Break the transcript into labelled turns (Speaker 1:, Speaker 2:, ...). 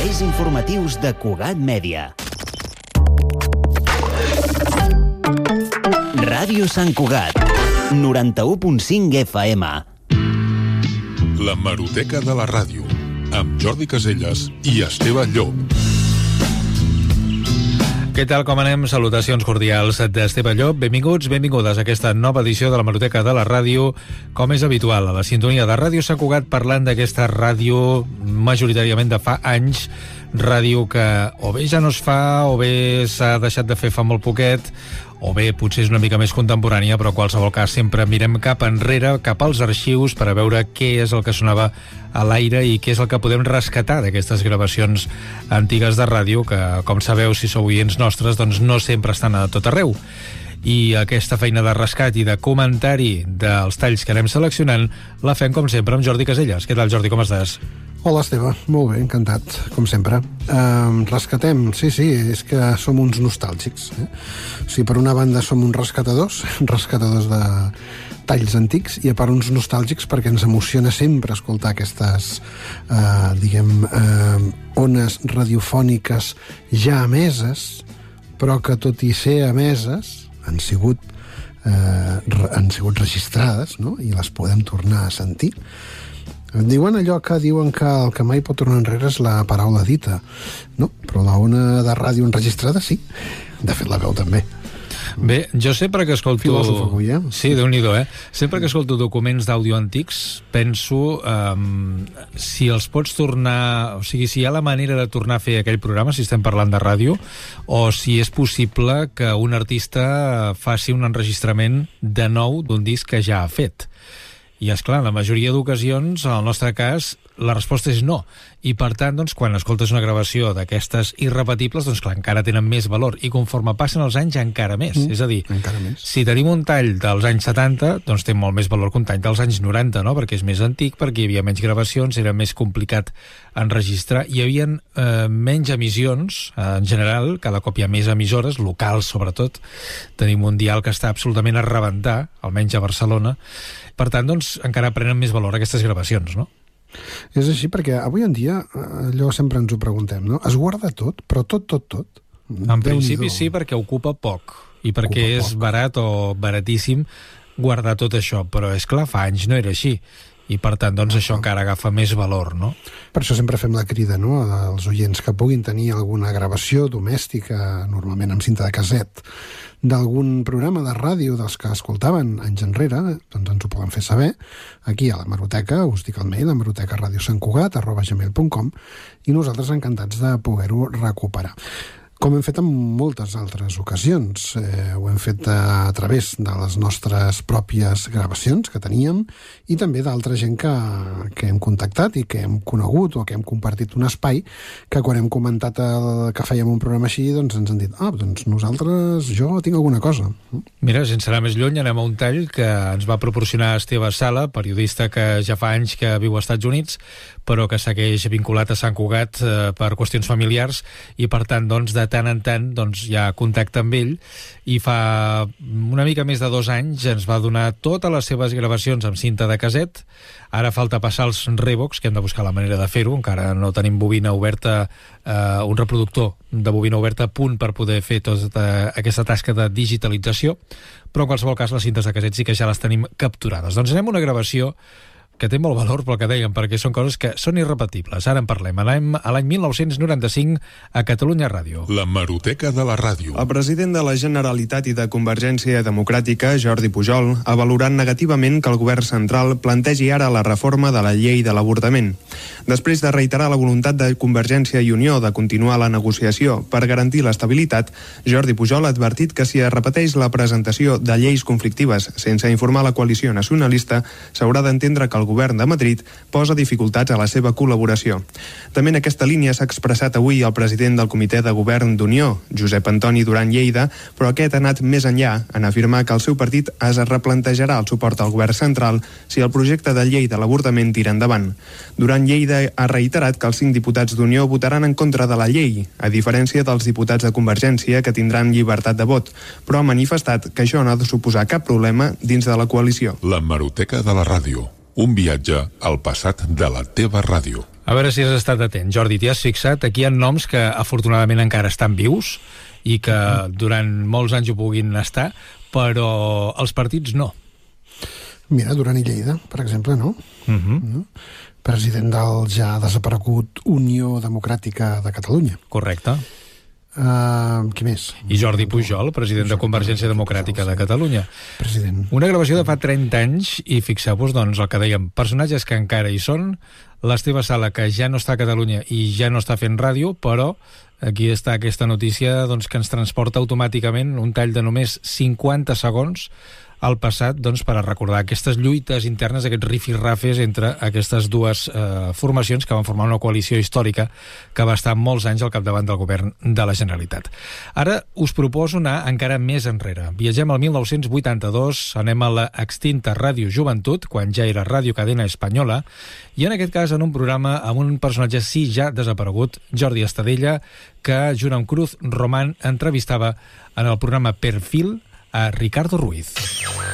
Speaker 1: Serveis informatius de Cugat Mèdia. Ràdio Sant Cugat, 91.5 FM.
Speaker 2: L'hemeroteca de la ràdio, amb Jordi Caselles i Esteve Llop.
Speaker 3: Què tal, com anem? Salutacions cordials d'Esteve Llop. Benvinguts, benvingudes a aquesta nova edició de l'hemeroteca de la ràdio, com és habitual, a la sintonia de Ràdio Sant Cugat, parlant d'aquesta ràdio majoritàriament de fa anys, ràdio que o bé ja no es fa, o bé s'ha deixat de fer fa molt poquet, o bé potser és una mica més contemporània, però en qualsevol cas sempre mirem cap enrere, cap als arxius, per a veure què és el que sonava a l'aire i què és el que podem rescatar d'aquestes gravacions antigues de ràdio, que, com sabeu, si sou oients nostres, doncs no sempre estan a tot arreu. I aquesta feina de rescat i de comentari dels talls que anem seleccionant la fem, com sempre, amb Jordi Caselles. Què tal, Jordi, com estàs?
Speaker 4: Hola, Esteve. Molt bé, encantat, com sempre. Rescatem, sí, és que som uns nostàlgics. O sigui, per una banda som uns rescatadors de talls antics, i a part uns nostàlgics perquè ens emociona sempre escoltar aquestes, ones radiofòniques ja emeses, però que tot i ser emeses han sigut registrades, no? I les podem tornar a sentir. Diuen allò que diuen que el que mai pot tornar enrere és la paraula dita, no? Però la ona de ràdio enregistrada sí. De fet, la veu també.
Speaker 3: Bé, jo sempre que escolto...
Speaker 4: Filòsof avui, eh?
Speaker 3: Sí, Déu-n'hi-do, eh? Sempre que escolto documents d'àudio antics, penso si els pots tornar... O sigui, si hi ha la manera de tornar a fer aquell programa, si estem parlant de ràdio, o si és possible que un artista faci un enregistrament de nou d'un disc que ja ha fet. I, esclar, en la majoria d'ocasions, en el nostre cas, la resposta és no. I, per tant, doncs, quan escoltes una gravació d'aquestes irrepetibles, doncs, clar, encara tenen més valor. I conforme passen els anys, encara més. És a dir, si tenim un tall dels anys 70, doncs té molt més valor que un tall dels anys 90, no? Perquè és més antic, perquè hi havia menys gravacions, era més complicat enregistrar. Hi havia menys emissions, en general, cada cop hi ha més emissores, locals sobretot. Tenim un dial que està absolutament a rebentar, almenys a Barcelona. Per tant, doncs, encara prenen més valor aquestes gravacions, no?
Speaker 4: És així, perquè avui en dia allò sempre ens ho preguntem, no? Es guarda tot, però tot.
Speaker 3: En principi sí, perquè ocupa poc i perquè és barat o baratíssim guardar tot això, però és clar, fa anys no era així i per tant, doncs, això encara agafa més valor, no?
Speaker 4: Per això sempre fem la crida, no?, als oients que puguin tenir alguna gravació domèstica, normalment amb cinta de casset, d'algun programa de ràdio dels que escoltaven anys enrere, doncs ens ho poden fer saber aquí a l'hemeroteca. Us dic el mail, hemeroteca@radiosantcugat.gmail.com, i nosaltres encantats de poder-ho recuperar. Com hem fet en moltes altres ocasions. Ho hem fet a través de les nostres pròpies gravacions que teníem i també d'altra gent que hem contactat i que hem conegut o que hem compartit un espai que quan hem comentat que fèiem un programa així, doncs ens han dit, doncs nosaltres, jo tinc alguna cosa.
Speaker 3: Mira, sense anar més lluny, anem a un tall que ens va proporcionar Esteve Sala, periodista que ja fa anys que viu als Estats Units, però que segueix vinculat a Sant Cugat per qüestions familiars i per tant, doncs, de tant en tant doncs, hi ha contacte amb ell i fa una mica més de 2 anys ens va donar totes les seves gravacions amb cinta de casset. Ara falta passar els Revox, que hem de buscar la manera de fer-ho, encara no tenim bobina oberta, un reproductor de bobina oberta a punt per poder fer tota aquesta tasca de digitalització, però en qualsevol cas les cintes de casset sí que ja les tenim capturades. Doncs anem a una gravació que té molt valor, però que dèiem, perquè són coses que són irrepetibles. Ara en parlem. Anem a l'any 1995 a Catalunya Ràdio.
Speaker 2: L'hemeroteca de la ràdio.
Speaker 5: El president de la Generalitat i de Convergència Democràtica, Jordi Pujol, ha valorat negativament que el govern central plantegi ara la reforma de la llei de l'avortament. Després de reiterar la voluntat de Convergència i Unió de continuar la negociació per garantir l'estabilitat, Jordi Pujol ha advertit que si es repeteix la presentació de lleis conflictives sense informar la coalició nacionalista, s'haurà d'entendre que el govern de Madrid posa dificultats a la seva col·laboració. També en aquesta línia s'ha expressat avui el president del Comitè de Govern d'Unió, Josep Antoni Duran Lleida, però aquest ha anat més enllà en afirmar que el seu partit es replantejarà el suport al govern central si el projecte de llei de l'avortament tira endavant. Duran Lleida ha reiterat que els 5 diputats d'Unió votaran en contra de la llei, a diferència dels diputats de Convergència que tindran llibertat de vot, però ha manifestat que això no ha de suposar cap problema dins de la coalició.
Speaker 2: L'hemeroteca de la ràdio. Un viatge al passat de la teva ràdio.
Speaker 3: A veure si has estat atent. Jordi, t'hi has fixat? Aquí hi ha noms que afortunadament encara estan vius i que durant molts anys ho puguin estar, però els partits no.
Speaker 4: Mira, Duran i Lleida, per exemple, no? No? President del ja desaparegut Unió Democràtica de Catalunya.
Speaker 3: Correcte.
Speaker 4: Qui més?
Speaker 3: I Jordi Pujol, president de Convergència Democràtica de Catalunya.
Speaker 4: President.
Speaker 3: Una gravació de fa 30 anys i fixeu-vos, doncs, el que dèiem, personatges que encara hi són, l'Esteve Sala, que ja no està a Catalunya i ja no està fent ràdio, però aquí està aquesta notícia doncs, que ens transporta automàticament un tall de només 50 segons al passat, doncs, per a recordar aquestes lluites internes, aquests rifirrafes entre aquestes dues formacions que van formar una coalició històrica que va estar molts anys al capdavant del govern de la Generalitat. Ara us proposo anar encara més enrere. Viatgem al 1982, anem a la extinta Ràdio Joventut, quan ja era Ràdio Cadena Espanyola, i en aquest cas en un programa amb un personatge sí ja desaparegut, Jordi Estadella, que junt amb Cruz Román entrevistava en el programa Perfil a Ricardo Ruiz.